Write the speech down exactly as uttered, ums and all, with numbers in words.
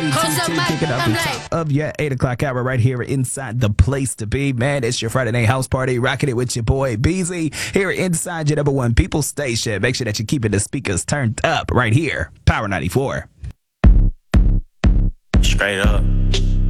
Close up, Mike. Kicking up the top of your eight o'clock hour right here inside the place to be, man. It's your Friday night house party, rocking it with your boy Beezy here inside your number one people station. Make sure that you're keeping the speakers turned up right here, Power ninety-four. Straight up.